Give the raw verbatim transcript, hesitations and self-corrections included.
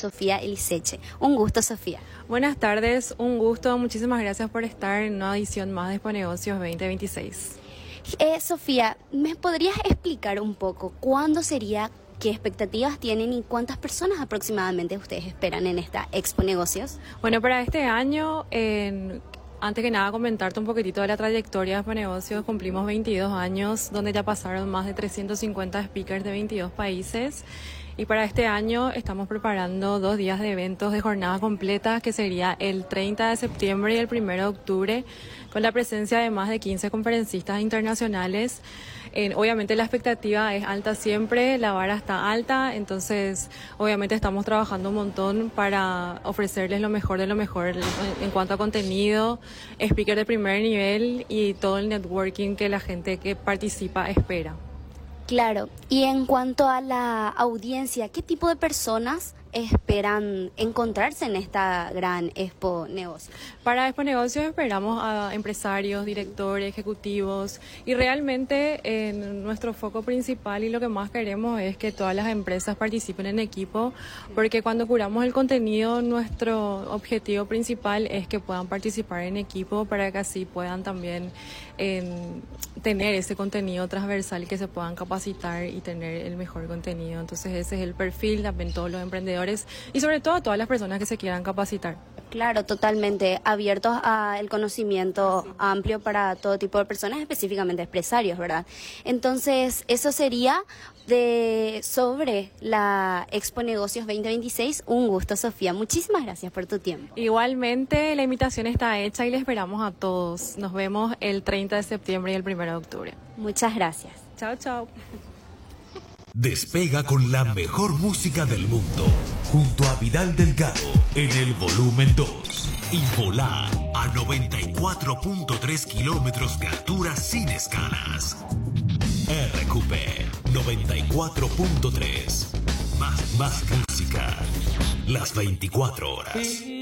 Sofía Eliseche. Un gusto, Sofía. Buenas tardes, un gusto. Muchísimas gracias por estar en una edición más de Expo Negocios veinte veintiséis. Eh, Sofía, ¿me podrías explicar un poco cuándo sería, qué expectativas tienen y cuántas personas aproximadamente ustedes esperan en esta Expo Negocios? Bueno, para este año, en... antes que nada comentarte un poquitito de la trayectoria de Expo Negocios. Cumplimos veintidós años, donde ya pasaron más de trescientos cincuenta speakers de veintidós países. Y para este año estamos preparando dos días de eventos de jornada completa, que sería el treinta de septiembre y el primero de octubre, con la presencia de más de quince conferencistas internacionales. Eh, obviamente la expectativa es alta siempre, la vara está alta, entonces obviamente estamos trabajando un montón para ofrecerles lo mejor de lo mejor en, en cuanto a contenido, speaker de primer nivel y todo el networking que la gente que participa espera. Claro, y en cuanto a la audiencia, ¿qué tipo de personas esperan encontrarse en esta gran Expo Negocios? Para Expo Negocios esperamos a empresarios, directores, ejecutivos, y realmente eh, nuestro foco principal y lo que más queremos es que todas las empresas participen en equipo, porque cuando curamos el contenido, nuestro objetivo principal es que puedan participar en equipo para que así puedan también eh, tener ese contenido transversal, que se puedan capacitar y tener el mejor contenido. Entonces ese es el perfil, también todos los emprendedores y sobre todo a todas las personas que se quieran capacitar. Claro, totalmente abiertos al conocimiento sí. amplio para todo tipo de personas, específicamente empresarios, ¿verdad? Entonces, eso sería de sobre la Expo Negocios veinte veintiséis. Un gusto, Sofía. Muchísimas gracias por tu tiempo. Igualmente, la invitación está hecha y le esperamos a todos. Nos vemos el treinta de septiembre y el primero de octubre. Muchas gracias. Chao, chao. Despega con la mejor música del mundo, junto a Vidal Delgado, en el volumen dos. Y volá a noventa y cuatro punto tres kilómetros de altura sin escalas. R Q P noventa y cuatro punto tres. Más, más música. Las veinticuatro horas.